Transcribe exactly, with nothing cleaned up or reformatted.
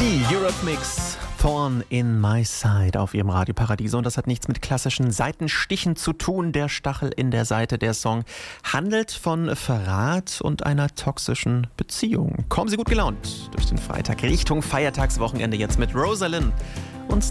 Die Eurythmics, Thorn in My Side auf ihrem Radioparadiso. Und das hat nichts mit klassischen Seitenstichen zu tun. Der Stachel in der Seite, der Song, handelt von Verrat und einer toxischen Beziehung. Kommen Sie gut gelaunt durch den Freitag Richtung Feiertagswochenende jetzt mit Rosalind. Und